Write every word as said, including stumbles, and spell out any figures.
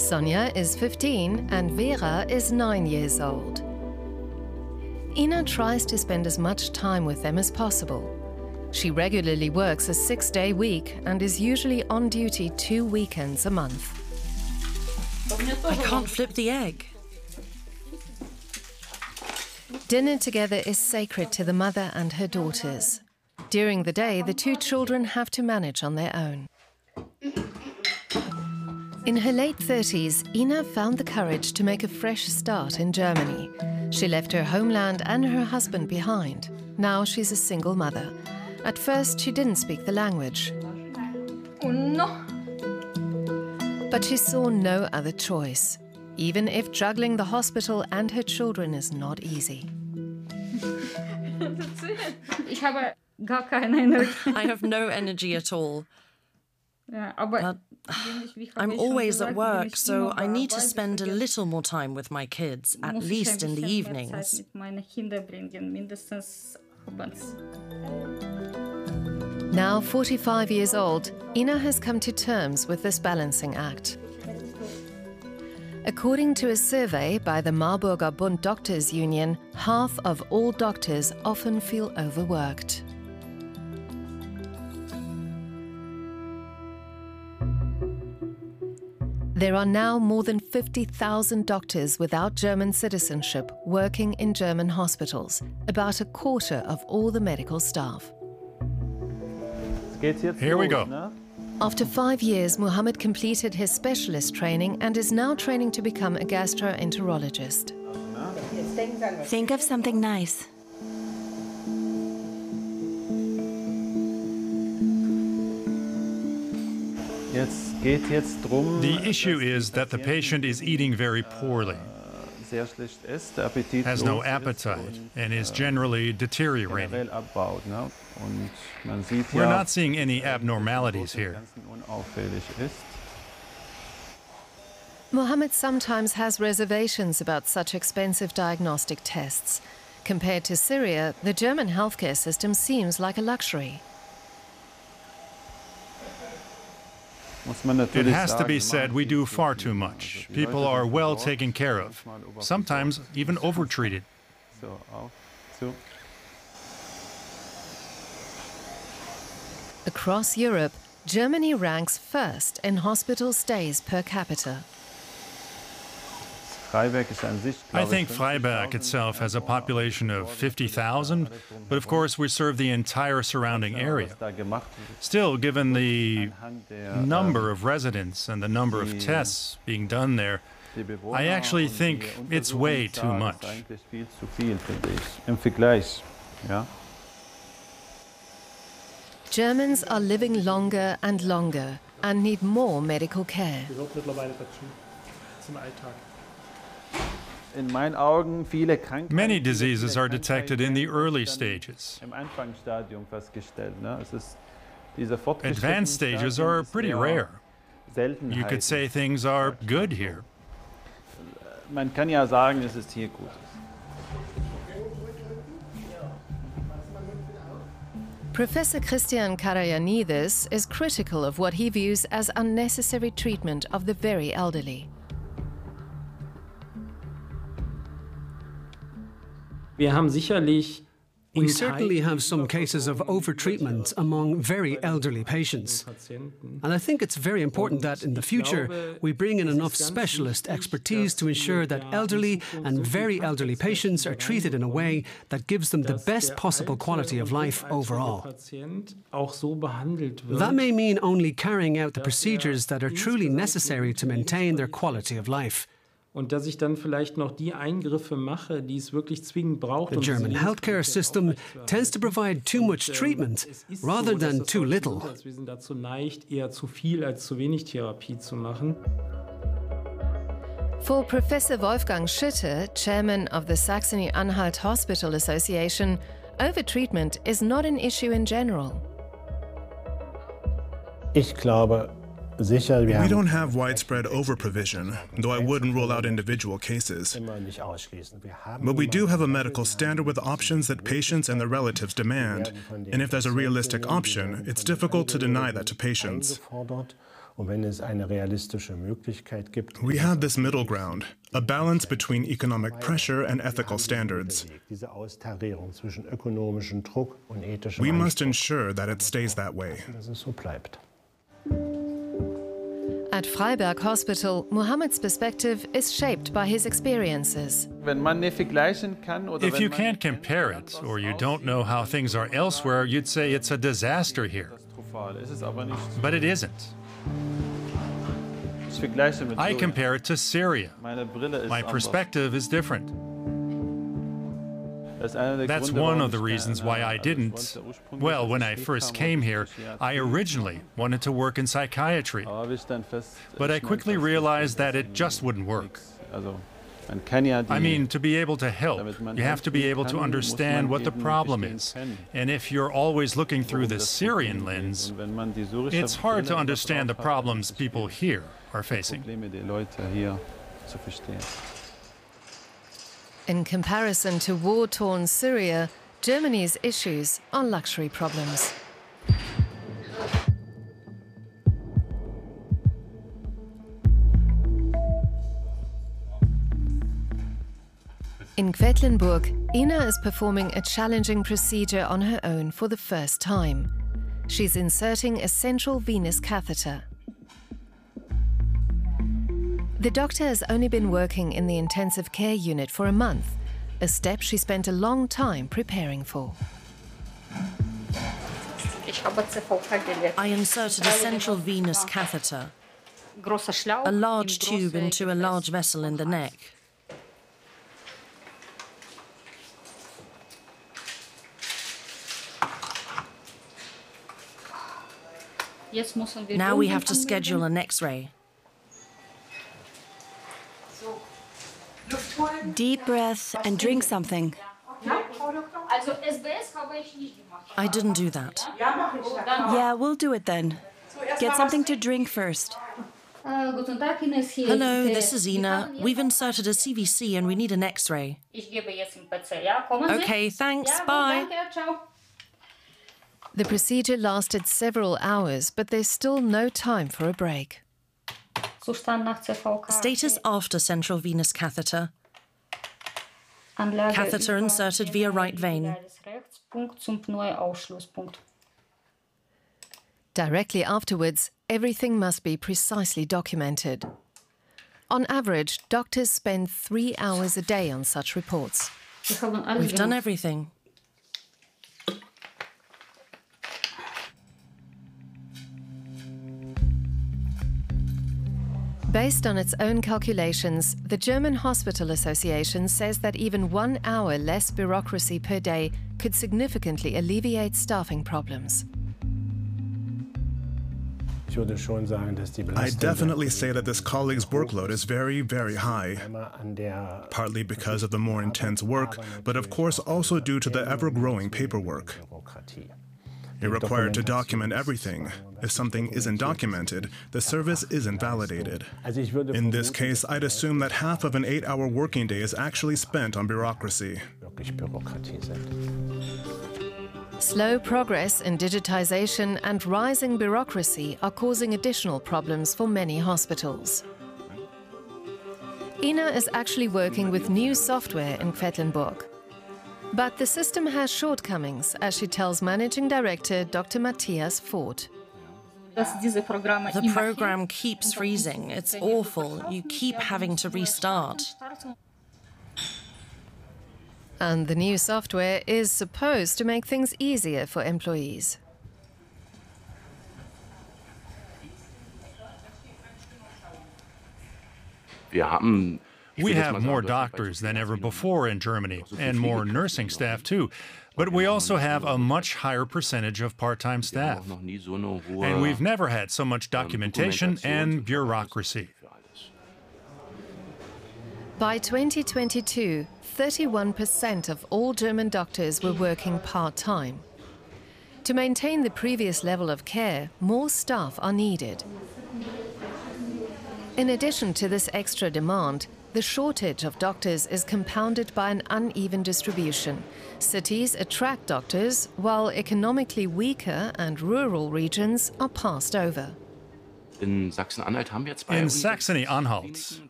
Sonja is fifteen and Vera is nine years old. Ina tries to spend as much time with them as possible. She regularly works a six-day week and is usually on duty two weekends a month. I can't flip the egg. Dinner together is sacred to the mother and her daughters. During the day, the two children have to manage on their own. In her late thirties, Ina found the courage to make a fresh start in Germany. She left her homeland and her husband behind. Now she's a single mother. At first, she didn't speak the language. But she saw no other choice, even if juggling the hospital and her children is not easy. I have no energy at all. But I'm always at work, so I need to spend a little more time with my kids, at least in the evenings. Now forty-five years old, Ina has come to terms with this balancing act. According to a survey by the Marburger Bund Doctors Union, half of all doctors often feel overworked. There are now more than fifty thousand doctors without German citizenship working in German hospitals, about a quarter of all the medical staff. Here we go. After five years, Mohammed completed his specialist training and is now training to become a gastroenterologist. Think of something nice. The issue is that the patient is eating very poorly, has no appetite, and is generally deteriorating. We're not seeing any abnormalities here. Mohammed sometimes has reservations about such expensive diagnostic tests. Compared to Syria, the German healthcare system seems like a luxury. It has to be said we do far too much. People are well taken care of, sometimes even overtreated. Across Europe, Germany ranks first in hospital stays per capita. I think Freiberg itself has a population of fifty thousand, but of course we serve the entire surrounding area. Still, given the number of residents and the number of tests being done there, I actually think it's way too much. Germans are living longer and longer and need more medical care. Many diseases are detected in the early stages. Advanced stages are pretty rare. You could say things are good here. Professor Christian Karayanidis is critical of what he views as unnecessary treatment of the very elderly. We certainly have some cases of overtreatment among very elderly patients. And I think it's very important that in the future we bring in enough specialist expertise to ensure that elderly and very elderly patients are treated in a way that gives them the best possible quality of life overall. That may mean only carrying out the procedures that are truly necessary to maintain their quality of life. Und dass ich dann vielleicht noch die Eingriffe mache, die es wirklich zwingend braucht. The German healthcare system tends to provide too much treatment rather than too little. Wir sind dazu neigt, eher zu viel als zu wenig Therapie zu machen. For Professor Wolfgang Schütte, chairman of the Saxony-Anhalt Hospital Association, overtreatment is not an issue in general. Ich glaube, We don't have widespread overprovision, though I wouldn't rule out individual cases. But we do have a medical standard with options that patients and their relatives demand. And if there's a realistic option, it's difficult to deny that to patients. We have this middle ground, a balance between economic pressure and ethical standards. We must ensure that it stays that way. At Freiberg Hospital, Mohammed's perspective is shaped by his experiences. If you can't compare it, or you don't know how things are elsewhere, you'd say it's a disaster here. But it isn't. I compare it to Syria. My perspective is different. That's one of the reasons why I didn't. Well, when I first came here, I originally wanted to work in psychiatry. But I quickly realized that it just wouldn't work. I mean, to be able to help, you have to be able to understand what the problem is. And if you're always looking through the Syrian lens, it's hard to understand the problems people here are facing. In comparison to war-torn Syria, Germany's issues are luxury problems. In Quedlinburg, Ina is performing a challenging procedure on her own for the first time. She's inserting a central venous catheter. The doctor has only been working in the intensive care unit for a month, a step she spent a long time preparing for. I inserted a central venous catheter, a large tube into a large vessel in the neck. Now we have to schedule an X-ray. Deep breath and drink something. I didn't do that. Yeah, we'll do it then. Get something to drink first. Hello, this is Ina. We've inserted a C V C and we need an X-ray. Okay, thanks, bye. The procedure lasted several hours, but there's still no time for a break. Status after central venous catheter. Catheter inserted via right vein. Directly afterwards, everything must be precisely documented. On average, doctors spend three hours a day on such reports. We've done everything. Based on its own calculations, the German Hospital Association says that even one hour less bureaucracy per day could significantly alleviate staffing problems. I definitely say that this colleague's workload is very, very high, partly because of the more intense work, but of course also due to the ever-growing paperwork. You're required to document everything. If something isn't documented, the service isn't validated. In this case, I'd assume that half of an eight-hour working day is actually spent on bureaucracy. Slow progress in digitization and rising bureaucracy are causing additional problems for many hospitals. Ina is actually working with new software in Quedlinburg. But the system has shortcomings, as she tells Managing Director Doctor Matthias Voth. The program keeps freezing. It's awful. You keep having to restart. And the new software is supposed to make things easier for employees. We have more doctors than ever before in Germany, and more nursing staff too. But we also have a much higher percentage of part-time staff. And we've never had so much documentation and bureaucracy. By twenty twenty-two, thirty-one percent of all German doctors were working part-time. To maintain the previous level of care, more staff are needed. In addition to this extra demand, the shortage of doctors is compounded by an uneven distribution. Cities attract doctors, while economically weaker and rural regions are passed over. In Saxony-Anhalt,